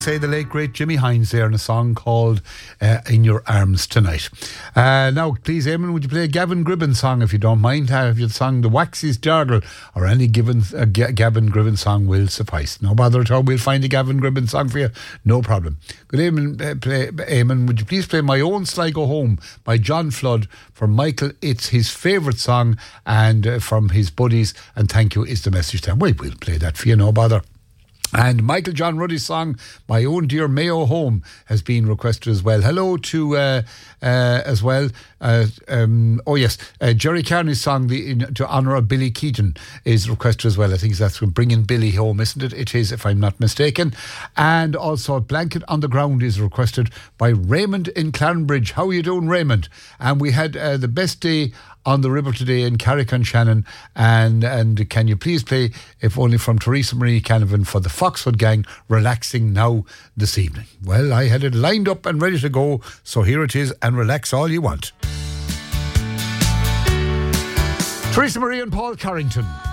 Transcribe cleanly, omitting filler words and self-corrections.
Say the late great Jimmy Hines there in a song called In Your Arms Tonight. Now please, Eamon, would you play a Gavin Gribben song if you don't mind? Have you sung The Waxy's Dargle or any Gavin Gribben song will suffice. No bother at all, we'll find a Gavin Gribben song for you, no problem. Good evening, Eamon, would you please play My Own Sligo Home by John Flood for Michael? It's his favourite song and from his buddies, and thank you is the message to him. We'll play that for you, no bother. And Michael John Ruddy's song, My Own Dear Mayo Home, has been requested as well. Hello to, as well, Jerry Carney's song, To Honour Billy Keaton, is requested as well. I think that's from Bringing Billy Home, isn't it? It is, if I'm not mistaken. And also, Blanket on the Ground is requested by Raymond in Clarenbridge. How are you doing, Raymond? And we had the best day on the river today in Carrick-on-Shannon, and can you please play, if only from Teresa Marie Canavan, for the Foxwood Gang, Relaxing Now this evening. Well, I had it lined up and ready to go, so here it is, and relax all you want. Teresa Marie and Paul Carrington.